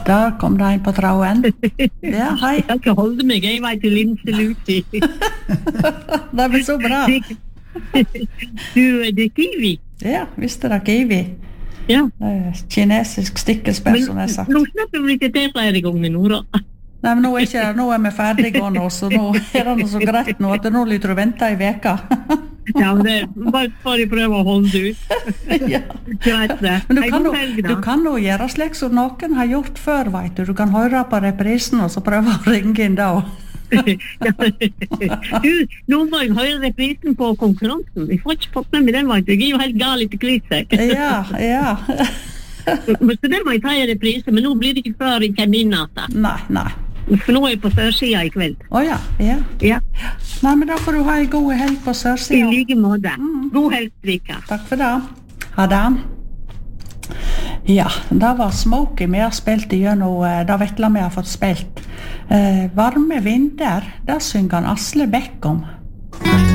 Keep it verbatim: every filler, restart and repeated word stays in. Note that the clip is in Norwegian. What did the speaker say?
Der kom det en på trauen. Ja, hei. Jeg kan ikke holde meg, jeg vet til Linse Luti. Det er så bra. Du, det er kiwi. Ja, visste det kiwi. Ja. Kinesisk stikkelsbær, som jeg har sagt. Nå slipper vi ikke til flere ganger nå, da. Nei, men nå er, ikke, nå er vi ferdige nå, så nå er det noe så greit nå, at nå lyder du vente i veka. Ja, men det bare, bare prøve å holde ut. Ja. Greit det. Men du kan, jo, du kan jo gjøre slik som noen har gjort før, vet du. Du kan høre på reprisen, og så prøve å ringe inn da. Du, nå må jeg høre reprisen på konkurransen. Jeg får ikke fått med meg den, vet du. Jeg er jo helt gal etter kvitset. Ja, ja. Så det må jeg ta i reprise, men nå blir det ikke før jeg kommer inn at det. Nei, nei. For nå er jeg på sørsida i kveld. Åja, ja. Ja. Nei, men da får du ha en god helg på sørsida. I like måte. Mm. God helg, Rika. Takk for det. Ha det. Ja, det var Smokey vi har spilt igjennom, det Vetla vi har fått spilt. Eh, varme vinder, det synger han Asle Bekk om.